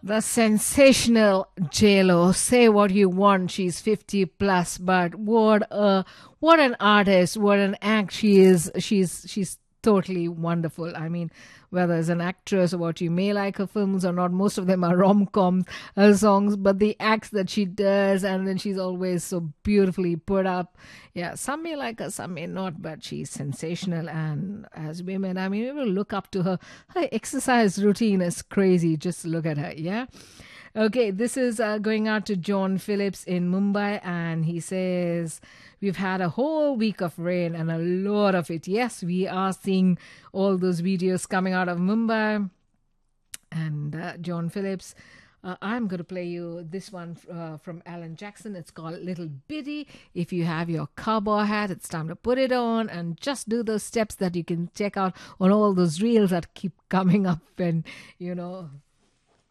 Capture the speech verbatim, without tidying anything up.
The sensational J-Lo. Say what you want, she's fifty plus, but what a what an artist, what an act she is. She's she's totally wonderful. I mean, whether as an actress or what you may like her films or not, most of them are rom-com uh, songs, but the acts that she does, and then she's always so beautifully put up. Yeah, some may like her, some may not, but she's sensational. And as women, I mean, we will look up to her. Her exercise routine is crazy. Just look at her, yeah? Okay, this is uh, going out to John Phillips in Mumbai, and he says, we've had a whole week of rain and a lot of it. Yes, we are seeing all those videos coming out of Mumbai. And uh, John Phillips, uh, I'm going to play you this one uh, from Alan Jackson. It's called Little Bitty. If you have your cowboy hat, it's time to put it on and just do those steps that you can check out on all those reels that keep coming up and, you know,